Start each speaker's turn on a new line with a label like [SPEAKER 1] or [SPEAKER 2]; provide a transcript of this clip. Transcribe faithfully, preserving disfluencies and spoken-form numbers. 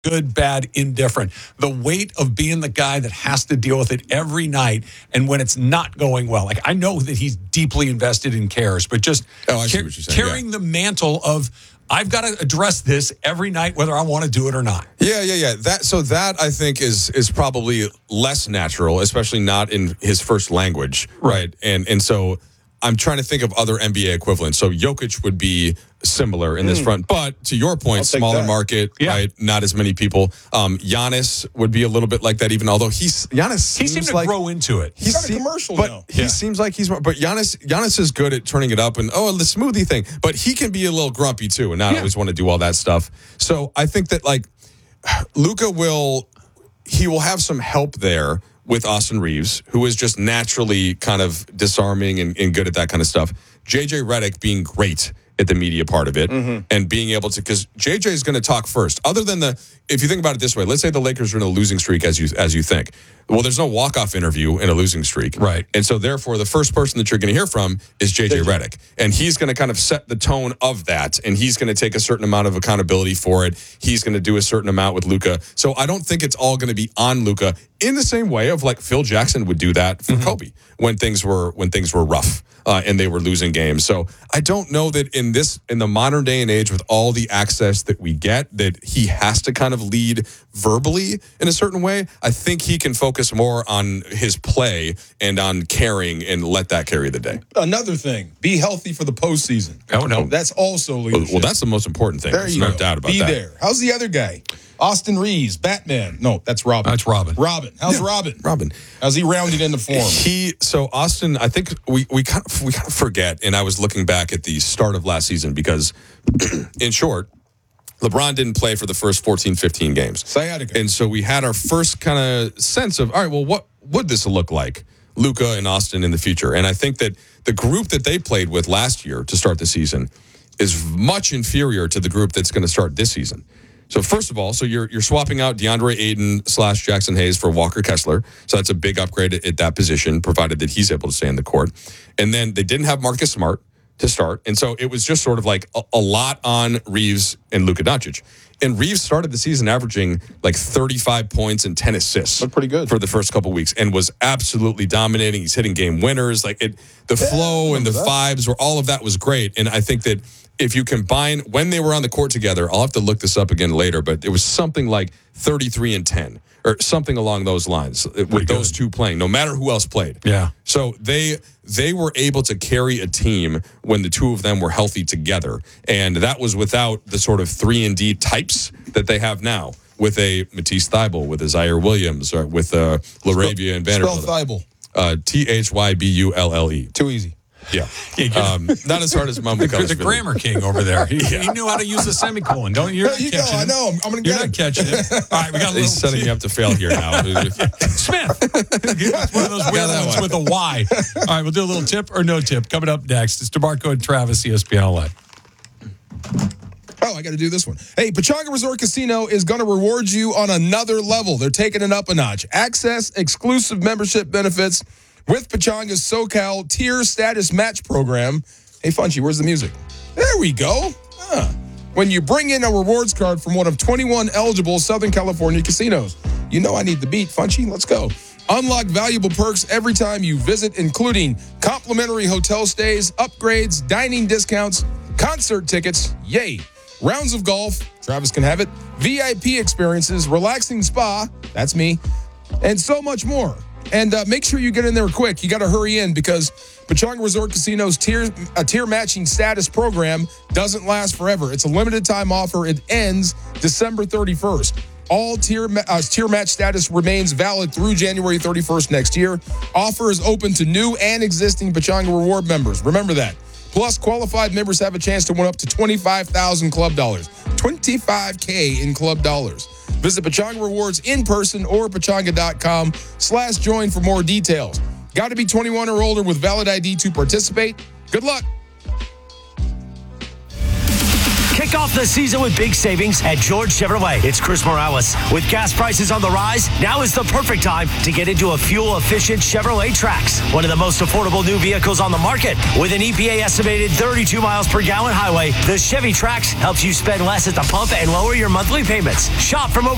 [SPEAKER 1] good, bad, indifferent. The weight of being the guy that has to deal with it every night, and when it's not going well. Like, I know that he's deeply invested and cares, but just
[SPEAKER 2] oh, I see
[SPEAKER 1] car-
[SPEAKER 2] what you're saying.
[SPEAKER 1] carrying
[SPEAKER 2] yeah.
[SPEAKER 1] the mantle of, I've got to address this every night, whether I want to do it or not.
[SPEAKER 2] Yeah, yeah, yeah. That so that I think is is probably less natural, especially not in his first language, right? right? And and so I'm trying to think of other N B A equivalents. So Jokic would be similar in this mm. front, but to your point, smaller that. market, yeah. right? Not as many people. Um, Giannis would be a little bit like that, even although he's Giannis.
[SPEAKER 1] He seems to
[SPEAKER 2] like,
[SPEAKER 1] grow into it.
[SPEAKER 3] He's got a commercial
[SPEAKER 2] but
[SPEAKER 3] now.
[SPEAKER 2] He
[SPEAKER 1] yeah.
[SPEAKER 2] seems like he's, but Giannis, Giannis is good at turning it up and oh, the smoothie thing. But he can be a little grumpy too, and not yeah. always want to do all that stuff. So I think that like Luka will, he will have some help there with Austin Reeves, who is just naturally kind of disarming and, and good at that kind of stuff. J J Redick being great at the media part of it mm-hmm. and being able to, because J J is going to talk first. Other than the, if you think about it this way, let's say the Lakers are in a losing streak as you as you think. Well, there's no walk-off interview in a losing streak.
[SPEAKER 1] Right.
[SPEAKER 2] And so therefore, the first person that you're going to hear from is J J Redick. And he's going to kind of set the tone of that. And he's going to take a certain amount of accountability for it. He's going to do a certain amount with Luka. So I don't think it's all going to be on Luka in the same way of like Phil Jackson would do that for mm-hmm. Kobe when things were when things were rough. Uh, and they were losing games. So I don't know that in this, in the modern day and age with all the access that we get, that he has to kind of lead verbally in a certain way. I think he can focus more on his play and on caring and let that carry the day.
[SPEAKER 3] Another thing, be healthy for the postseason.
[SPEAKER 1] Oh, no.
[SPEAKER 3] That's also leadership.
[SPEAKER 2] Well, that's the most important thing.
[SPEAKER 3] There
[SPEAKER 2] There's
[SPEAKER 3] you
[SPEAKER 2] no
[SPEAKER 3] go.
[SPEAKER 2] doubt about
[SPEAKER 3] be
[SPEAKER 2] that.
[SPEAKER 3] Be there. How's the other guy? Austin Reeves, Batman. No, that's Robin.
[SPEAKER 1] That's Robin.
[SPEAKER 3] Robin. How's
[SPEAKER 2] yeah.
[SPEAKER 3] Robin?
[SPEAKER 2] Robin.
[SPEAKER 3] How's he rounded into form?
[SPEAKER 2] He so Austin. I think we we kind of we kind of forget. And I was looking back at the start of last season because, in short, LeBron didn't play for the first fourteen, fifteen games.
[SPEAKER 3] Sciatica.
[SPEAKER 2] And so we had our first kind of sense of, all right, well, what would this look like, Luka and Austin in the future? And I think that the group that they played with last year to start the season is much inferior to the group that's going to start this season. So first of all, so you're you're swapping out DeAndre Ayton slash Jackson Hayes for Walker Kessler. So that's a big upgrade at, at that position, provided that he's able to stay in the court. And then they didn't have Marcus Smart to start. And so it was just sort of like a, a lot on Reeves and Luka Doncic. And Reeves started the season averaging like thirty-five points and ten assists.
[SPEAKER 3] Looked pretty good
[SPEAKER 2] for the first couple weeks and was absolutely dominating. He's hitting game winners. Like it, the yeah, flow and the that. vibes were all of that was great. And I think that if you combine when they were on the court together, I'll have to look this up again later, but it was something like thirty-three and ten or something along those lines with Pretty those good. two playing, no matter who else played.
[SPEAKER 1] Yeah.
[SPEAKER 2] So they they were able to carry a team when the two of them were healthy together. And that was without the sort of three and D types that they have now with a Matisse Thybulle, with a Zaire Williams, or with uh, LaRavia and Vanderbilt.
[SPEAKER 3] Spell Thybulle.
[SPEAKER 2] Uh, T H Y B U L L E.
[SPEAKER 3] Too easy.
[SPEAKER 2] Yeah. um, not as hard as Mum
[SPEAKER 1] the, the grammar king over there. He, yeah. he knew how to use the semicolon. Don't you?
[SPEAKER 3] There you go. I know. I'm, I'm going to get
[SPEAKER 1] You're not catching it. All right, we got a little.
[SPEAKER 2] He's setting me up to fail here now.
[SPEAKER 1] Smith. It's one of those weird ones with a Y. All right, we'll do a little tip or no tip. Coming up next, it's DeMarco and Travis, E S P N L A.
[SPEAKER 3] Oh, I got to do this one. Hey, Pechanga Resort Casino is going to reward you on another level. They're taking it up a notch. Access exclusive membership benefits with Pechanga's SoCal Tier Status Match Program. Hey, Funchy, where's the music? There we go. Huh. When you bring in a rewards card from one of twenty-one eligible Southern California casinos. You know I need the beat, Funchy. Let's go. Unlock valuable perks every time you visit, including complimentary hotel stays, upgrades, dining discounts, concert tickets, yay, rounds of golf, Travis can have it, V I P experiences, relaxing spa, that's me, and so much more. And uh, make sure you get in there quick. You got to hurry in because Pechanga Resort Casino's tier, a tier matching status program doesn't last forever. It's a limited time offer. It ends December thirty-first. All tier uh, tier match status remains valid through January thirty-first next year. Offer is open to new and existing Pechanga Reward members. Remember that. Plus, qualified members have a chance to win up to twenty-five thousand club dollars. twenty-five K in club dollars. Visit Pechanga Rewards in person or pechanga.com slash join for more details. Got to be twenty-one or older with valid I D to participate. Good luck.
[SPEAKER 4] Kick off the season with big savings at George Chevrolet. It's Chris Morales. With gas prices on the rise, now is the perfect time to get into a fuel-efficient Chevrolet Trax, one of the most affordable new vehicles on the market. With an E P A-estimated thirty-two miles per gallon highway, the Chevy Trax helps you spend less at the pump and lower your monthly payments. Shop from over